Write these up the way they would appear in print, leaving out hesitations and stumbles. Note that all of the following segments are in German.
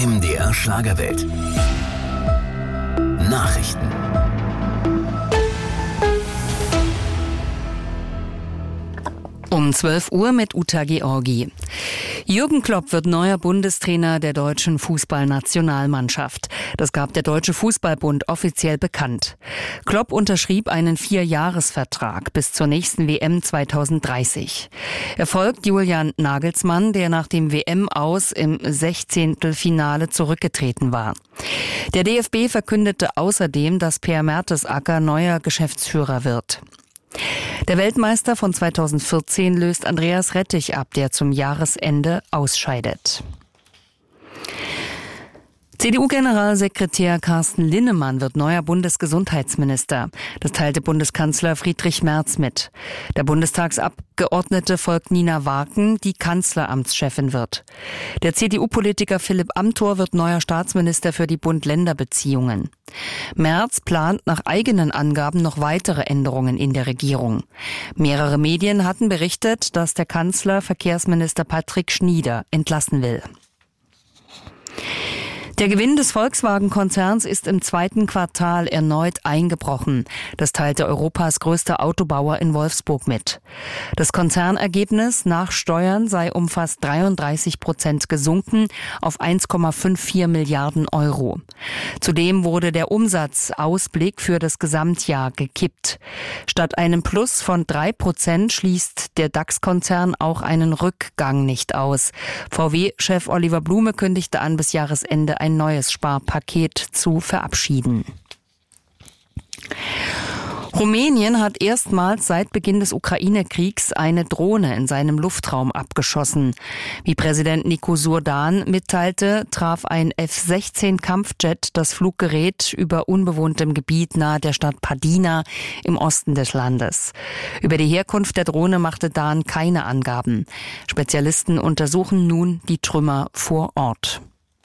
MDR Schlagerwelt. Nachrichten. Um 12 Uhr mit Uta Georgi. Jürgen Klopp wird neuer Bundestrainer der deutschen Fußballnationalmannschaft. Das gab der Deutsche Fußballbund offiziell bekannt. Klopp unterschrieb einen 4-Jahres-Vertrag bis zur nächsten WM 2030. Er folgt Julian Nagelsmann, der nach dem WM-Aus im 16. Finale zurückgetreten war. Der DFB verkündete außerdem, dass Per Mertesacker neuer Geschäftsführer wird. Der Weltmeister von 2014 löst Andreas Rettich ab, der zum Jahresende ausscheidet. CDU-Generalsekretär Carsten Linnemann wird neuer Bundesgesundheitsminister. Das teilte Bundeskanzler Friedrich Merz mit. Der Bundestagsabgeordnete folgt Nina Warken, die Kanzleramtschefin wird. Der CDU-Politiker Philipp Amthor wird neuer Staatsminister für die Bund-Länder-Beziehungen. Merz plant nach eigenen Angaben noch weitere Änderungen in der Regierung. Mehrere Medien hatten berichtet, dass der Kanzler Verkehrsminister Patrick Schnieder entlassen will. Der Gewinn des Volkswagen-Konzerns ist im zweiten Quartal erneut eingebrochen. Das teilte Europas größter Autobauer in Wolfsburg mit. Das Konzernergebnis nach Steuern sei um fast 33% gesunken auf 1,54 Milliarden Euro. Zudem wurde der Umsatzausblick für das Gesamtjahr gekippt. Statt einem Plus von 3% schließt der DAX-Konzern auch einen Rückgang nicht aus. VW-Chef Oliver Blume kündigte an, bis Jahresende ein neues Sparpaket zu verabschieden. Rumänien hat erstmals seit Beginn des Ukraine-Kriegs eine Drohne in seinem Luftraum abgeschossen. Wie Präsident Nicu Surdan mitteilte, traf ein F-16-Kampfjet das Fluggerät über unbewohntem Gebiet nahe der Stadt Padina im Osten des Landes. Über die Herkunft der Drohne machte Dan keine Angaben. Spezialisten untersuchen nun die Trümmer vor Ort.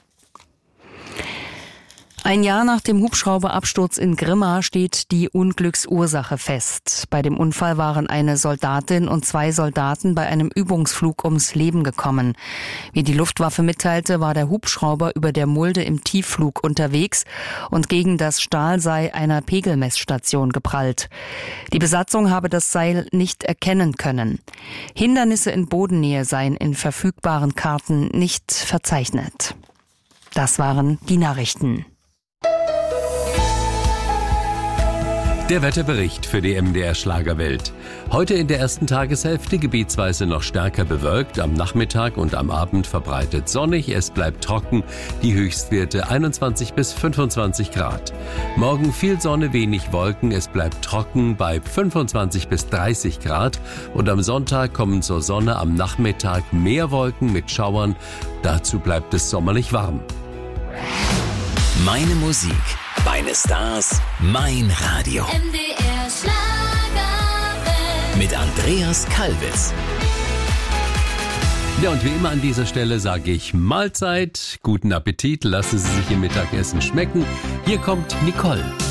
Ein Jahr nach dem Hubschrauberabsturz in Grimma steht die Unglücksursache fest. Bei dem Unfall waren eine Soldatin und 2 Soldaten bei einem Übungsflug ums Leben gekommen. Wie die Luftwaffe mitteilte, war der Hubschrauber über der Mulde im Tiefflug unterwegs und gegen das Stahlseil einer Pegelmessstation geprallt. Die Besatzung habe das Seil nicht erkennen können. Hindernisse in Bodennähe seien in verfügbaren Karten nicht verzeichnet. Das waren die Nachrichten. Der Wetterbericht für die MDR Schlagerwelt. Heute in der ersten Tageshälfte gebietsweise noch stärker bewölkt, am Nachmittag und am Abend verbreitet sonnig, es bleibt trocken, die Höchstwerte 21 bis 25 Grad. Morgen viel Sonne, wenig Wolken, es bleibt trocken bei 25 bis 30 Grad und am Sonntag kommen zur Sonne, am Nachmittag mehr Wolken mit Schauern, dazu bleibt es sommerlich warm. Meine Musik, meine Stars, mein Radio. MDR Schlagerwelt. Mit Andreas Kalbitz. Ja, und wie immer an dieser Stelle sage ich Mahlzeit, guten Appetit, lassen Sie sich Ihr Mittagessen schmecken. Hier kommt Nicole.